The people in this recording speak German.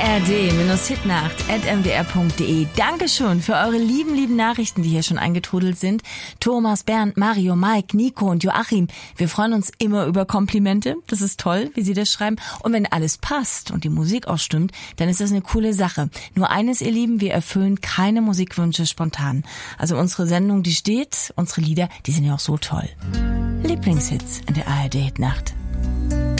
ARD-Hitnacht@mdr.de. Dankeschön für eure lieben Nachrichten, die hier schon eingetrudelt sind. Thomas, Bernd, Mario, Mike, Nico und Joachim. Wir freuen uns immer über Komplimente. Das ist toll, wie sie das schreiben. Und wenn alles passt und die Musik auch stimmt, dann ist das eine coole Sache. Nur eines, ihr Lieben, wir erfüllen keine Musikwünsche spontan. Also unsere Sendung, die steht, unsere Lieder, die sind ja auch so toll. Lieblingshits in der ARD-Hitnacht.